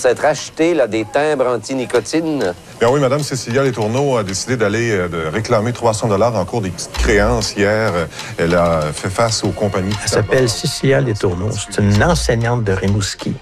s'être acheté là, des timbres anti-nicotine? Bien oui, Mme Cécilia Letourneau a décidé de réclamer 300 $ en cours des petites créances hier. Elle a fait face aux compagnies. Elle s'appelle Cécilia Letourneau. C'est une enseignante de Rimouski.